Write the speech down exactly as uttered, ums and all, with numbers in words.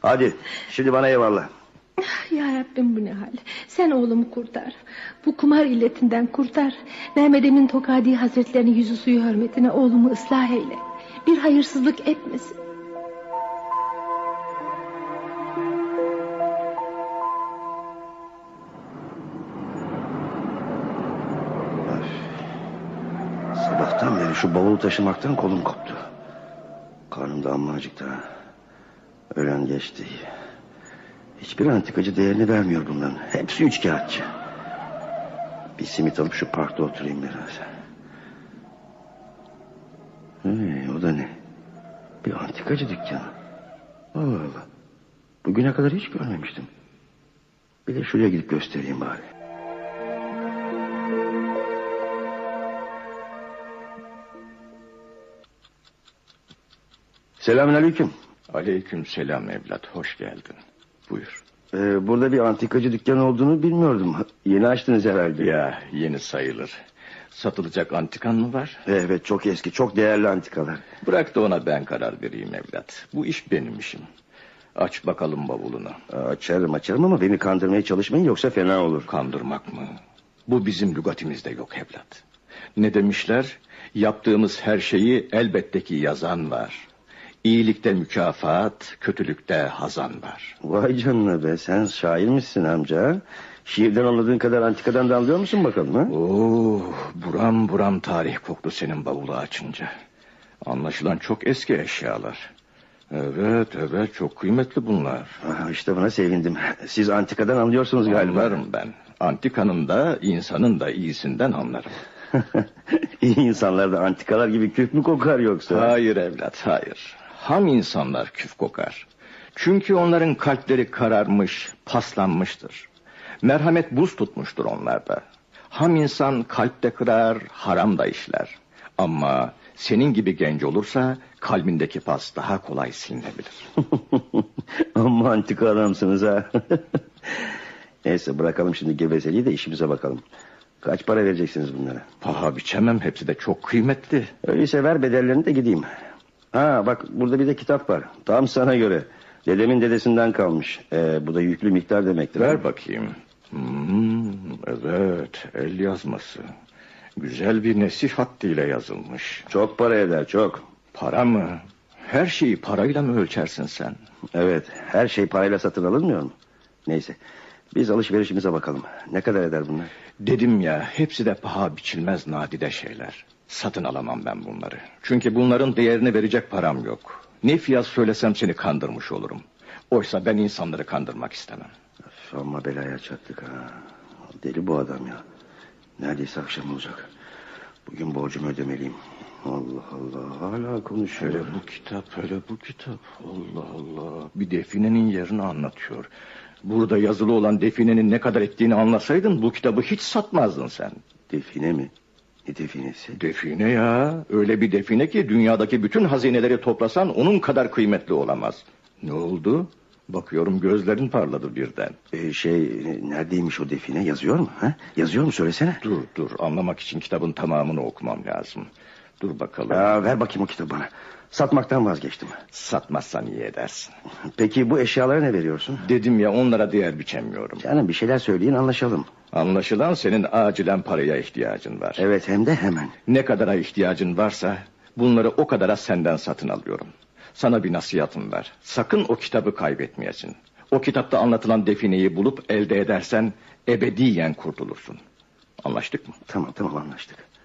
Hadi şimdi bana eyvallah. Ya Rabbim, bu ne hal? Sen oğlumu kurtar. Bu kumar illetinden kurtar. Mehmed Emin Tokadi Hazretlerinin yüzü suyu hürmetine oğlumu ıslah eyle. Bir hayırsızlık etmesin. Sabahtan beri şu bavulu taşımaktan kolum koptu. Karnım da amma acıktı ha. Öğlen geçti. Hiçbir antikacı değerini vermiyor bunların. Hepsi üçkağıtçı. Bir simit alıp şu parkta oturayım biraz. Hey, o da ne? Bir antikacı dükkanı. Allah Allah. Bugüne kadar hiç görmemiştim. Bir de şuraya gidip göstereyim bari. Selamünaleyküm. Aleyküm selam evlat, hoş geldin. Buyur. Ee, burada bir antikacı dükkanı olduğunu bilmiyordum. Yeni açtınız herhalde. Ya yeni sayılır. Satılacak antikan mı var? Evet, çok eski, çok değerli antikalar. Bırak da ona ben karar vereyim evlat. Bu iş benim işim. Aç bakalım bavulunu. Açarım açarım ama beni kandırmaya çalışmayın, yoksa fena olur. Kandırmak mı? Bu bizim lügatimizde yok evlat. Ne demişler? Yaptığımız her şeyi elbette ki yazan var. İyilikte mükafat, kötülükte hazan var. Vay canına be, sen şair misin amca? Şiirden anladığın kadar antikadan da anlıyor musun bakalım ha? Oo, buram buram tarih koktu senin bavulu açınca. Anlaşılan çok eski eşyalar. Evet evet, çok kıymetli bunlar. Aha, işte buna sevindim. Siz antikadan anlıyorsunuz galiba. Anlarım ben. Antikanın da insanın da iyisinden anlarım. İyi insanlar da antikalar gibi küf mü kokar yoksa? Hayır evlat, hayır. Ham insanlar küf kokar. Çünkü onların kalpleri kararmış, paslanmıştır. Merhamet buz tutmuştur onlarda. Ham insan kalpte kırar, haram da işler. Ama senin gibi genç olursa kalbindeki pas daha kolay silinebilir. Amma antika adamsınız ha. Neyse, bırakalım şimdi gevezeliği de işimize bakalım. Kaç para vereceksiniz bunlara? Paha biçemem, hepsi de çok kıymetli. Öyleyse ver bedellerini de gideyim. Ha bak, burada bir de kitap var. Tam sana göre. Dedemin dedesinden kalmış. Ee, bu da yüklü miktar demektir. Ver ha? bakayım. Hmm, evet, el yazması. Güzel bir nesih hattıyla yazılmış. Çok para eder, çok. Para mı? Her şeyi parayla mı ölçersin sen? Evet, her şey parayla satın alınmıyor mu? Neyse, biz alışverişimize bakalım. Ne kadar eder bunlar? Dedim ya, hepsi de paha biçilmez nadide şeyler. Satın alamam ben bunları. Çünkü bunların değerini verecek param yok. Ne fiyat söylesem seni kandırmış olurum. Oysa ben insanları kandırmak istemem. Öf, amma belaya çattık ha. Deli bu adam ya. Neredeyse akşam olacak. Bugün borcumu ödemeliyim. Allah Allah, hala konuşuyor. Hele bu kitap, hele bu kitap. Allah Allah. Bir definenin yerini anlatıyor. Burada yazılı olan definenin ne kadar ettiğini anlasaydın bu kitabı hiç satmazdın sen. Define mi? Ne definesi? Define ya. Öyle bir define ki dünyadaki bütün hazineleri toplasan onun kadar kıymetli olamaz. Ne oldu? Bakıyorum gözlerin parladı birden. Ee, şey, neredeymiş o define? Yazıyor mu? Ha? Yazıyor mu, söylesene. Dur dur, anlamak için kitabın tamamını okumam lazım. Dur bakalım. Aa, ver bakayım o kitabı bana. Satmaktan vazgeçtim. Satmazsan iyi edersin. Peki bu eşyalara ne veriyorsun? Dedim ya, onlara değer biçemiyorum. Canım, bir şeyler söyleyin, anlaşalım. Anlaşılan senin acilen paraya ihtiyacın var. Evet, hem de hemen. Ne kadara ihtiyacın varsa bunları o kadara senden satın alıyorum. Sana bir nasihatım var. Sakın o kitabı kaybetmeyesin. O kitapta anlatılan defineyi bulup elde edersen ebediyen kurtulursun. Anlaştık mı? Tamam tamam, anlaştık.